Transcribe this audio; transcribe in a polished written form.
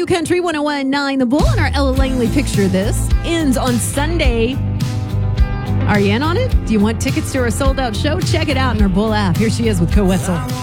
New Country 101.9 The Bull, and our Ella Langley Picture This ends on Sunday. Are you in on it? Do you want tickets to our sold-out show? Check it out in our Bull app. Here she is with Co Wetzel.